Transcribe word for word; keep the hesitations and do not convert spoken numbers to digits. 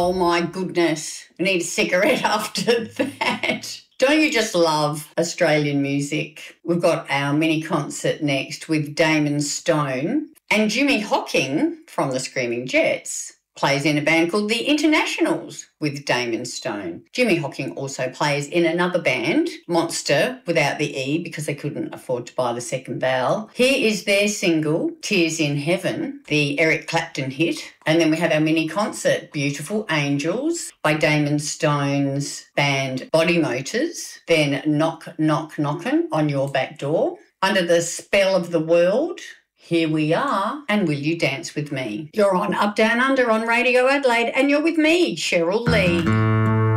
Oh, my goodness. I need a cigarette after that. Don't you just love Australian music? We've got our mini concert next with Damon Stone, and Jimmy Hocking from the Screaming Jets plays in a band called The Internationals with Damon Stone. Jimmy Hocking also plays in another band, Monster, without the E because they couldn't afford to buy the second vowel. Here is their single, Tears in Heaven, the Eric Clapton hit. And then we have our mini concert, Beautiful Angels, by Damon Stone's band Body Motors. Then Knock, Knock, Knockin' on Your Back Door. Under the Spell of the World, Here We Are, and Will You Dance With Me? You're on Up, Down, Under on Radio Adelaide, and you're with me, Cheryl Lee.